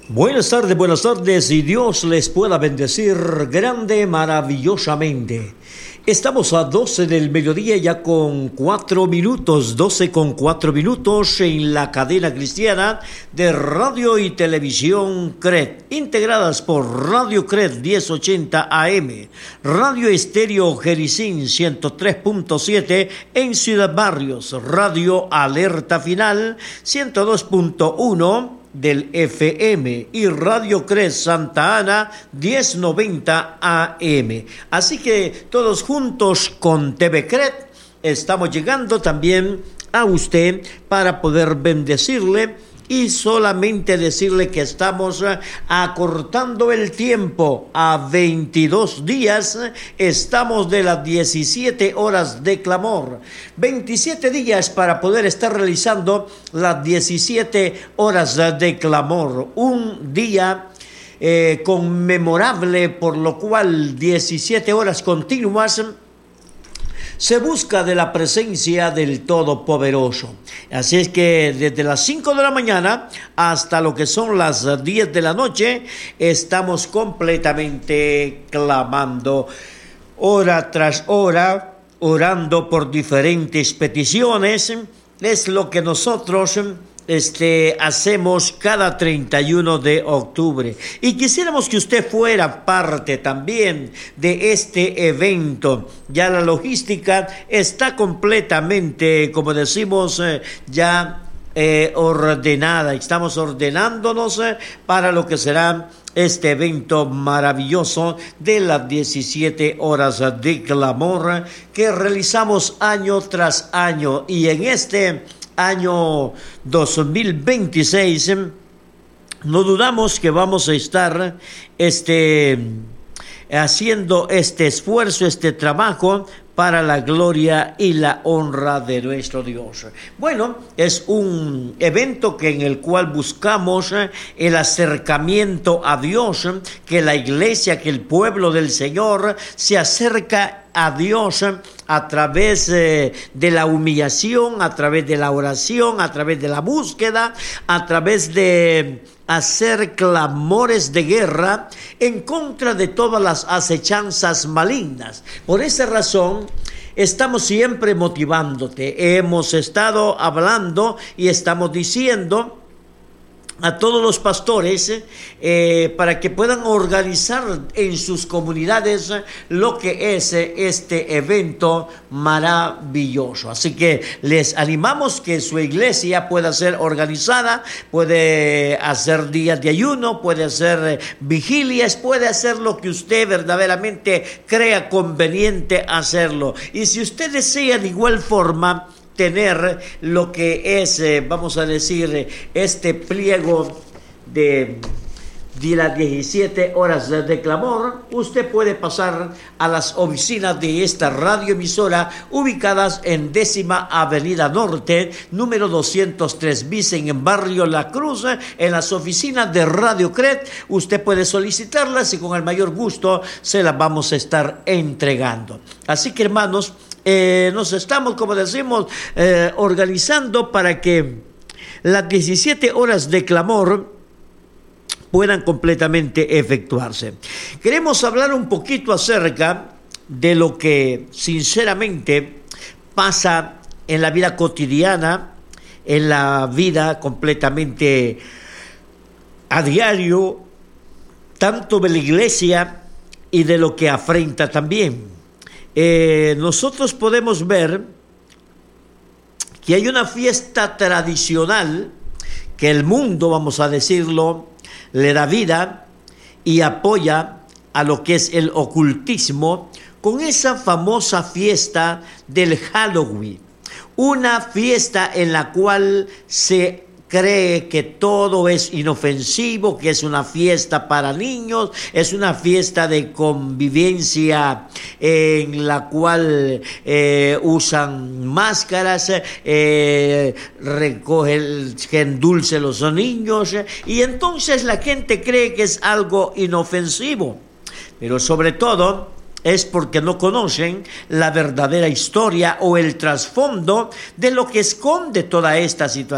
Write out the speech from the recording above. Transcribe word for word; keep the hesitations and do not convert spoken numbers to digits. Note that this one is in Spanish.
Buenas tardes, buenas tardes y Dios les pueda bendecir grande, maravillosamente. Estamos a doce del mediodía ya con cuatro minutos, doce con cuatro minutos en la cadena cristiana de radio y televisión C R E D, integradas por Radio C R E D diez ochenta A M, Radio Estéreo Jericín ciento tres punto siete en Ciudad Barrios, Radio Alerta Final ciento dos punto uno del F M y Radio C R E D Santa Ana diez noventa A M. Así que todos juntos con T V C R E D estamos llegando también a usted para poder bendecirle y solamente decirle que estamos acortando el tiempo a veintidós días. Estamos de las diecisiete horas de clamor. veintisiete días para poder estar realizando las diecisiete horas de clamor. Un día eh, conmemorable, por lo cual diecisiete horas continuas se busca de la presencia del Todopoderoso. Así es que desde las cinco de la mañana hasta lo que son las diez de la noche, estamos completamente clamando, hora tras hora, orando por diferentes peticiones. Es lo que nosotros Este, hacemos cada treinta y uno de octubre. Y quisiéramos que usted fuera parte también de este evento. Ya la logística está completamente, como decimos, eh, ya eh, ordenada. Estamos ordenándonos eh, para lo que será este evento maravilloso de las diecisiete horas de clamor que realizamos año tras año. Y en este año dos mil veintiséis, no dudamos que vamos a estar este, haciendo este esfuerzo, este trabajo para la gloria y la honra de nuestro Dios. Bueno, es un evento que en el cual buscamos el acercamiento a Dios, que la iglesia, que el pueblo del Señor se acerca a Dios a través eh, de la humillación, a través de la oración, a través de la búsqueda, a través de hacer clamores de guerra en contra de todas las acechanzas malignas. Por esa razón, estamos siempre motivándote. Hemos estado hablando y estamos diciendo a todos los pastores eh, para que puedan organizar en sus comunidades lo que es este evento maravilloso. Así que les animamos que su iglesia pueda ser organizada, puede hacer días de ayuno, puede hacer vigilias, puede hacer lo que usted verdaderamente crea conveniente hacerlo. Y si usted desea de igual forma tener lo que es, eh, vamos a decir, este pliego de, de las diecisiete horas de, de clamor, usted puede pasar a las oficinas de esta radioemisora ubicadas en décima Avenida Norte, número doscientos tres bis en el barrio La Cruz, en las oficinas de Radio C R E D. Usted puede solicitarlas y con el mayor gusto se las vamos a estar entregando. Así que, hermanos, Eh, nos estamos, como decimos, eh, organizando para que las diecisiete horas de clamor puedan completamente efectuarse. Queremos hablar un poquito acerca de lo que sinceramente pasa en la vida cotidiana, en la vida completamente a diario, tanto de la iglesia y de lo que afrenta también. Eh, nosotros podemos ver que hay una fiesta tradicional que el mundo, vamos a decirlo, le da vida y apoya a lo que es el ocultismo con esa famosa fiesta del Halloween, una fiesta en la cual se cree que todo es inofensivo, que es una fiesta para niños, es una fiesta de convivencia eh, en la cual eh, usan máscaras, eh, recogen dulce los niños, y entonces la gente cree que es algo inofensivo, pero sobre todo es porque no conocen la verdadera historia o el trasfondo de lo que esconde toda esta situación.